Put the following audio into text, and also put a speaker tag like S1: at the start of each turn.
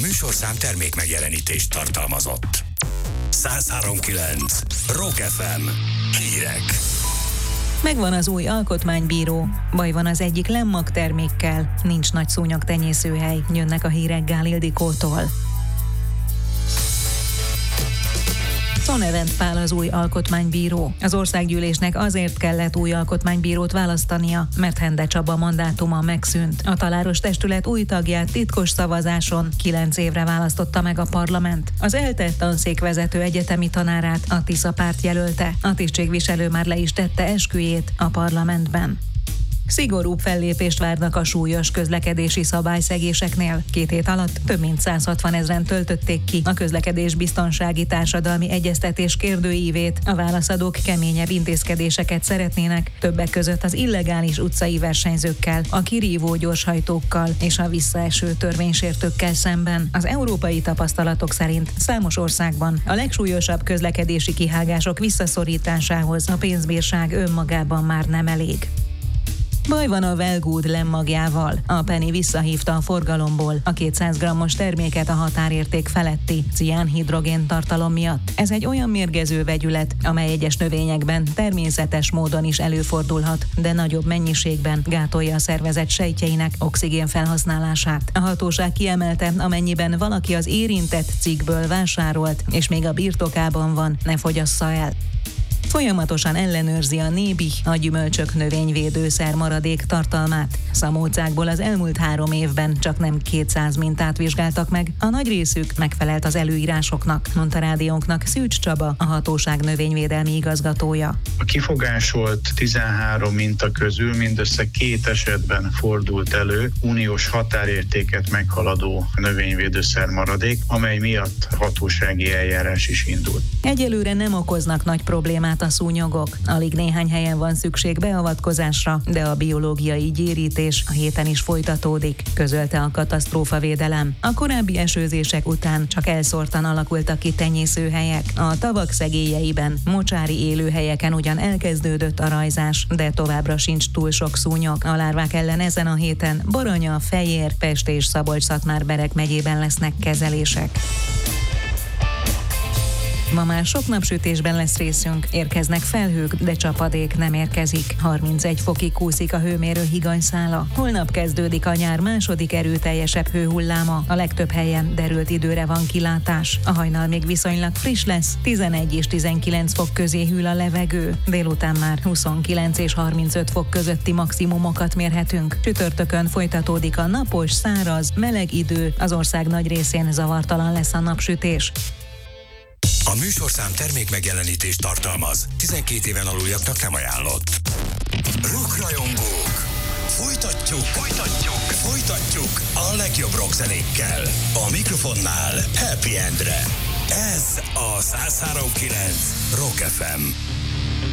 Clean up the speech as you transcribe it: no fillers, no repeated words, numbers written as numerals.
S1: műsorszám termék megjelenítést tartalmazott. 103.9 Rock FM. Hírek.
S2: Megvan az új alkotmánybíró. Baj van az egyik Lemmag termékkel. Nincs nagy szúnyog tenyészőhely. Jönnek a hírek Gál Ildikótól. Szonevent Pál az új alkotmánybíró. Az országgyűlésnek azért kellett új alkotmánybírót választania, mert Hende Csaba mandátuma megszűnt. A taláros testület új tagját titkos szavazáson 9 évre választotta meg a parlament. Az ELTE tanszékvezető egyetemi tanárát a Tisza párt jelölte. A tisztségviselő már le is tette esküjét a parlamentben. Szigorúbb fellépést várnak a súlyos közlekedési szabályszegéseknél. 2 hét alatt több mint 160 000 töltötték ki a közlekedésbiztonsági társadalmi egyeztetés kérdőívét. A válaszadók keményebb intézkedéseket szeretnének, többek között az illegális utcai versenyzőkkel, a kirívó gyorshajtókkal és a visszaeső törvénysértőkkel szemben. Az európai tapasztalatok szerint számos országban a legsúlyosabb közlekedési kihágások visszaszorításához a pénzbírság önmagában már nem elég. Baj van a Wellgood lemmagjával. A Penny visszahívta a forgalomból a 200 g-os terméket a határérték feletti ciánhidrogén tartalom miatt. Ez egy olyan mérgező vegyület, amely egyes növényekben természetes módon is előfordulhat, de nagyobb mennyiségben gátolja a szervezet sejtjeinek oxigén felhasználását. A hatóság kiemelte, amennyiben valaki az érintett cikkből vásárolt, és még a birtokában van, ne fogyassza el. Folyamatosan ellenőrzi a NÉBI a gyümölcsök növényvédőszer maradék tartalmát. Szamócákból az elmúlt 3 évben csak nem 200 mintát vizsgáltak meg, a nagy részük megfelelt az előírásoknak, mondta rádiónknak Szűcs Csaba, a hatóság növényvédelmi igazgatója.
S3: A kifogásolt 13 minta közül mindössze 2 esetben fordult elő uniós határértéket meghaladó növényvédőszer maradék, amely miatt hatósági eljárás is indult.
S2: Egyelőre nem okoznak nagy problémát a szúnyogok. Alig néhány helyen van szükség beavatkozásra, de a biológiai gyérítés a héten is folytatódik, közölte a katasztrófavédelem. A korábbi esőzések után csak elszórtan alakultak ki tenyészőhelyek. A tavak szegélyeiben, mocsári élőhelyeken ugyan elkezdődött a rajzás, de továbbra sincs túl sok szúnyog. A lárvák ellen ezen a héten Baranya, Fejér, Pest és Szabolcs-Szatmár-Bereg megyében lesznek kezelések. Ma már sok napsütésben lesz részünk, érkeznek felhők, de csapadék nem érkezik. 31 fokig kúszik a hőmérő higanyszála. Holnap kezdődik a nyár második erőteljesebb hőhulláma. A legtöbb helyen derült időre van kilátás. A hajnal még viszonylag friss lesz, 11 és 19 fok közé hűl a levegő. Délután már 29 és 35 fok közötti maximumokat mérhetünk. Csütörtökön folytatódik a napos, száraz, meleg idő, az ország nagy részén zavartalan lesz a napsütés.
S1: A műsorszám termék megjelenítést tartalmaz. 12 éven aluljaknak nem ajánlott. Rockrajongók! Folytatjuk a legjobb rockzenékkel. A mikrofonnál Happy Endre. Ez a 103.9 Rock FM.